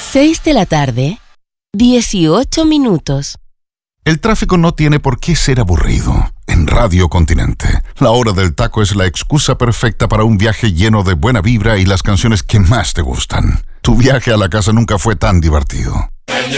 6 de la tarde, 18 minutos. El tráfico no tiene por qué ser aburrido. En Radio Continente, la hora del taco es la excusa perfecta para un viaje lleno de buena vibra y las canciones que más te gustan. Tu viaje a la casa nunca fue tan divertido.